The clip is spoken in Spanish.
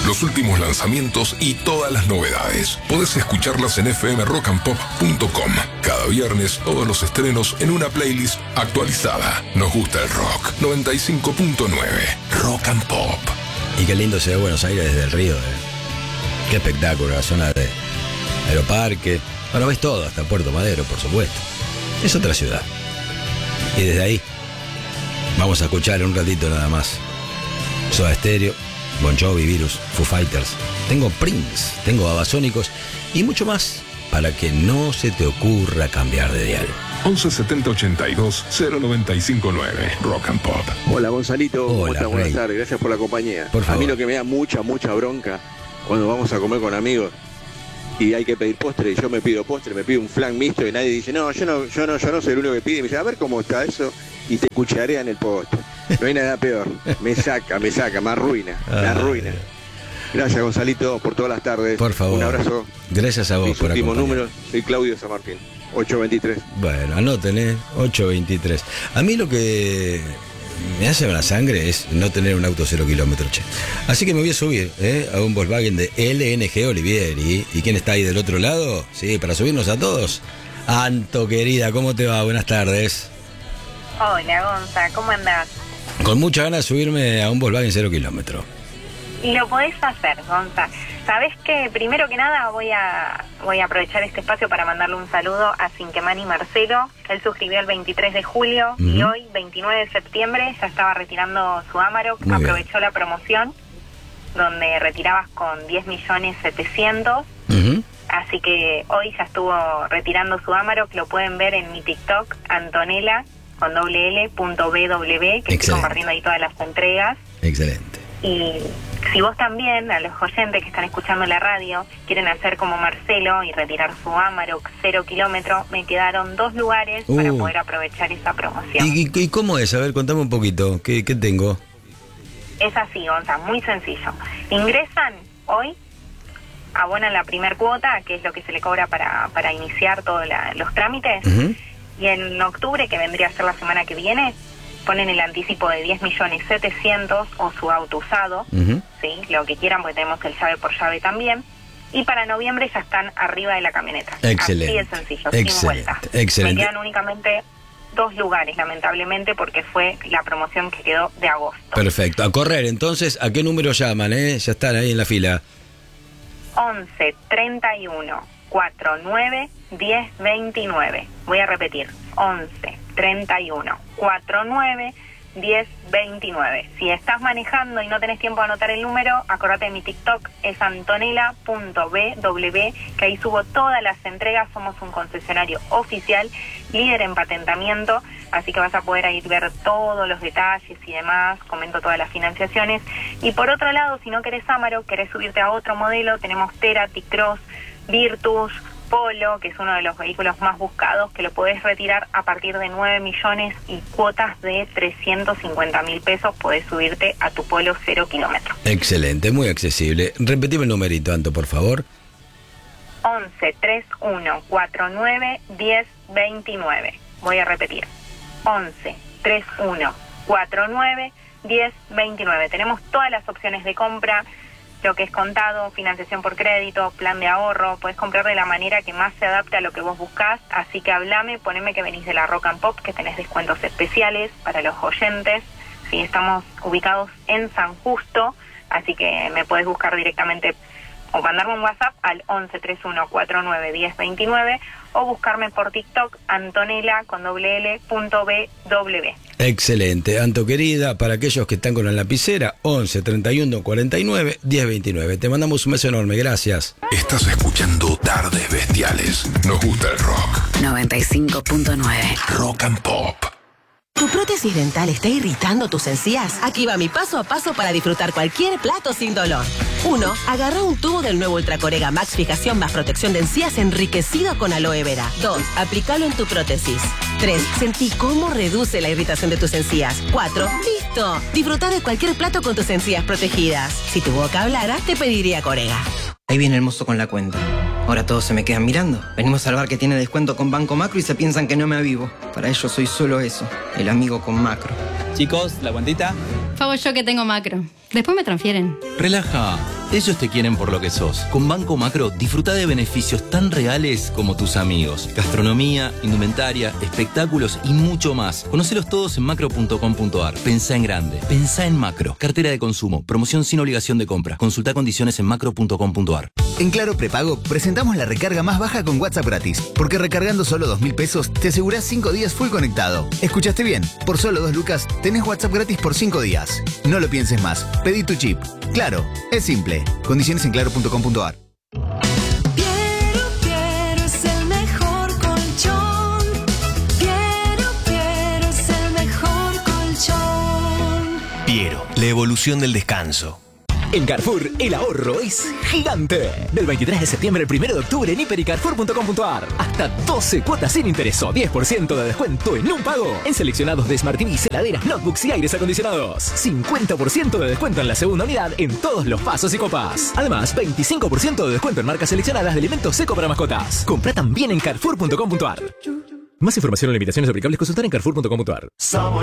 los últimos lanzamientos y todas las novedades. Podés escucharlas en fmrockandpop.com. Cada viernes todos los estrenos en una playlist actualizada. Nos gusta el rock. 95.9 Rock and Pop. Y qué lindo se ve Buenos Aires desde el río, Qué espectáculo, la zona de Aeroparque. Bueno, ves todo, hasta Puerto Madero, por supuesto. Es otra ciudad. Y desde ahí vamos a escuchar un ratito nada más Soda Stereo, Bon Jovi, Virus, Foo Fighters. Tengo Prince, tengo Babasónicos y mucho más para que no se te ocurra cambiar de dial. 11 70 82 095 9 Rock and Pop. Hola Gonzalito, ¿cómo Hola, estás? Buenas tardes, gracias por la compañía. Por favor. A mí lo que me da mucha bronca cuando vamos a comer con amigos y hay que pedir postre, y yo me pido postre, me pido un flan mixto y nadie dice, no, yo no soy el único que pide, y me dice, a ver cómo está eso, y te cucharean el postre. No hay nada peor, me saca, me arruina. Gracias Gonzalito por todas las tardes. Por favor. Un abrazo. Gracias a vos por último acompañar. número, soy Claudio San Martín, 823. Bueno, anoten, 823. A mí lo que me hace la sangre es no tener un auto 0 kilómetros, che. Así que me voy a subir a un Volkswagen de LNG Olivieri. ¿Y quién está ahí del otro lado? Sí, para subirnos a todos. Anto, querida, ¿cómo te va? Buenas tardes. Hola, Gonza, ¿cómo andás? Con mucha ganas de subirme a un Volkswagen 0 kilómetros. Y lo podés hacer, Gonza. Sabés que primero que nada voy a aprovechar este espacio para mandarle un saludo a Cinquemani Marcelo. Él suscribió el 23 de julio y hoy, 29 de septiembre, ya estaba retirando su Amarok. Muy bien. Aprovechó la promoción donde retirabas con 10.700.000. Así que hoy ya estuvo retirando su Amarok. Lo pueden ver en mi TikTok, Antonella, con ll.bw, que estoy compartiendo ahí todas las entregas. Excelente. Y si vos también, a los oyentes que están escuchando la radio, quieren hacer como Marcelo y retirar su Amarok 0 kilómetros, me quedaron 2 lugares para poder aprovechar esa promoción. ¿Y cómo es? A ver, contame un poquito. ¿Qué tengo? Es así, Gonza, muy sencillo. Ingresan hoy, abonan la primer cuota, que es lo que se le cobra para iniciar todos los trámites, y en octubre, que vendría a ser la semana que viene, ponen el anticipo de 10.700.000 o su auto usado, ¿sí? Lo que quieran, porque tenemos el llave por llave también. Y para noviembre ya están arriba de la camioneta. Excelente. Así de sencillo, sin vuelta. Excelente. Me quedan únicamente 2 lugares, lamentablemente, porque fue la promoción que quedó de agosto. Perfecto. A correr, entonces, ¿a qué número llaman? Ya están ahí en la fila. 11 31 49 10 29. Voy a repetir. 11 31 49 10 29. Si estás manejando y no tenés tiempo de anotar el número, acordate de mi TikTok, es antonella.bw, que ahí subo todas las entregas. Somos un concesionario oficial, líder en patentamiento, así que vas a poder ahí ver todos los detalles y demás. Comento todas las financiaciones. Y por otro lado, si no querés Amarok, querés subirte a otro modelo, tenemos Tera, T-Cross, Virtus, Polo, que es uno de los vehículos más buscados, que lo podés retirar a partir de 9 millones y cuotas de 350.000 pesos. Podés subirte a tu Polo 0 kilómetros. Excelente, muy accesible. Repetime el numerito, Anto, por favor. 11 31 49 10 29. Voy a repetir. 11 31 49 10 29. Tenemos todas las opciones de compra, lo que es contado, financiación por crédito, plan de ahorro. Puedes comprar de la manera que más se adapte a lo que vos buscás. Así que hablame, poneme que venís de la Rock and Pop, que tenés descuentos especiales para los oyentes. Sí, estamos ubicados en San Justo, así que me podés buscar directamente o mandarme un WhatsApp al 11 31 49 10 29 o buscarme por TikTok, Antonella con ll.bw. Excelente, Anto querida, para aquellos que están con la lapicera, 11 31 49 10 29. Te mandamos un beso enorme, gracias. Estás escuchando Tardes Bestiales. Nos gusta el rock. 95.9 Rock and Pop. ¿Tu prótesis dental está irritando tus encías? Aquí va mi paso a paso para disfrutar cualquier plato sin dolor. 1. Agarra un tubo del nuevo Ultracorega Max Fijación más protección de encías enriquecido con aloe vera. 2. Aplícalo en tu prótesis. 3. Sentí cómo reduce la irritación de tus encías. 4. ¡Listo! Disfruta de cualquier plato con tus encías protegidas. Si tu boca hablara, te pediría Corega. Ahí viene el mozo con la cuenta. Ahora todos se me quedan mirando. Venimos al bar que tiene descuento con Banco Macro y se piensan que no me avivo. Para ellos soy solo eso, el amigo con Macro. Chicos, ¿la cuentita? Pago yo que tengo Macro. Después me transfieren. Relaja, ellos te quieren por lo que sos. Con Banco Macro disfruta de beneficios tan reales como tus amigos. Gastronomía, indumentaria, espectáculos y mucho más. Conócelos todos en macro.com.ar. Pensá en grande, pensá en Macro. Cartera de consumo, promoción sin obligación de compra. Consulta condiciones en macro.com.ar. En Claro Prepago presentamos la recarga más baja con WhatsApp gratis. Porque recargando solo 2.000 pesos te asegurás 5 días full conectado. ¿Escuchaste bien? Por solo 2 lucas tenés WhatsApp gratis por 5 días. No lo pienses más. Pedí tu chip. Claro, es simple. Condiciones en claro.com.ar. Piero es el mejor colchón. Piero es el mejor colchón. Piero, la evolución del descanso. En Carrefour, el ahorro es gigante. Del 23 de septiembre al 1 de octubre en hiper y carrefour.com.ar. Hasta 12 cuotas sin interés o 10% de descuento en un pago. En seleccionados de Smart TVs, heladeras, notebooks y aires acondicionados. 50% de descuento en la segunda unidad en todos los vasos y copas. Además, 25% de descuento en marcas seleccionadas de alimentos seco para mascotas. Compra también en carrefour.com.ar. Más información o limitaciones aplicables, consultar en carrefour.com.ar.